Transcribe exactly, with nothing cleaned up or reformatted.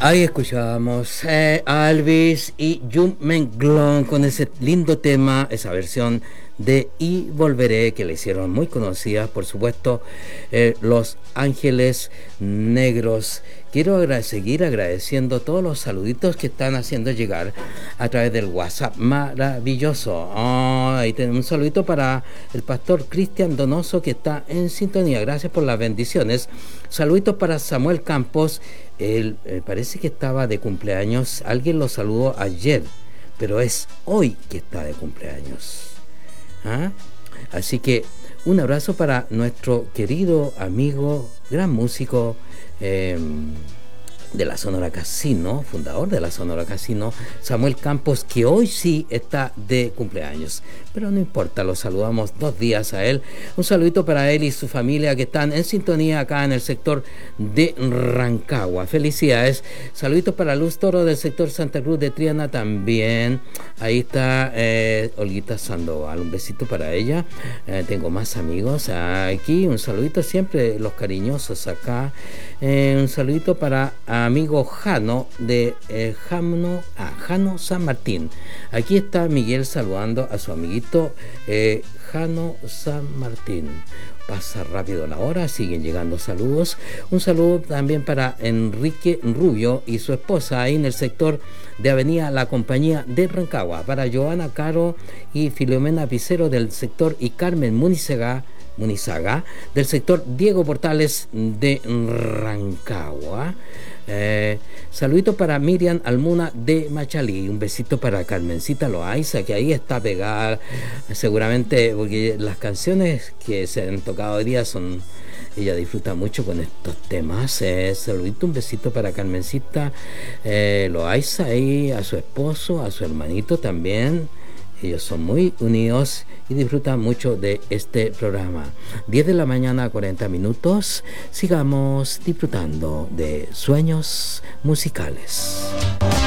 Ahí escuchábamos eh, a Elvis y Jung Menglong con ese lindo tema, esa versión de Y Volveré, que le hicieron muy conocida, por supuesto, eh, Los Ángeles Negros. Quiero agra- seguir agradeciendo todos los saluditos que están haciendo llegar a través del WhatsApp. Maravilloso. Oh, ahí tenemos un saludito para el pastor Cristian Donoso, que está en sintonía. Gracias por las bendiciones. Saluditos para Samuel Campos. Él eh, parece que estaba de cumpleaños. Alguien lo saludó ayer, pero es hoy que está de cumpleaños. ¿Ah? Así que un abrazo para nuestro querido amigo, gran músico eh, de la Sonora Casino, fundador de la Sonora Casino, Samuel Campos, que hoy sí está de cumpleaños. Pero no importa, lo saludamos dos días a él. Un saludito para él y su familia que están en sintonía acá en el sector de Rancagua. Felicidades. Saluditos para Luz Toro del sector Santa Cruz de Triana también. Ahí está eh, Olguita Sandoval. Un besito para ella. Eh, tengo más amigos aquí. Un saludito siempre, los cariñosos acá. Eh, un saludito para amigo Jano de eh, Jano, ah, Jano San Martín. Aquí está Miguel saludando a su amiguito eh, Jano San Martín. Pasa rápido la hora, siguen llegando saludos. Un saludo también para Enrique Rubio y su esposa ahí en el sector de Avenida La Compañía de Rancagua. Para Joana Caro y Filomena Picero del sector y Carmen Munizaga Munizaga del sector Diego Portales de Rancagua. Eh, saludito para Miriam Almuna de Machalí. Un besito para Carmencita Loaiza, que ahí está pegada seguramente, porque las canciones que se han tocado hoy día son, ella disfruta mucho con estos temas. Eh, saludito, un besito para Carmencita eh, Loaiza y a su esposo, a su hermanito también. Ellos son muy unidos y disfrutan mucho de este programa. diez de la mañana, cuarenta minutos. Sigamos disfrutando de sueños musicales.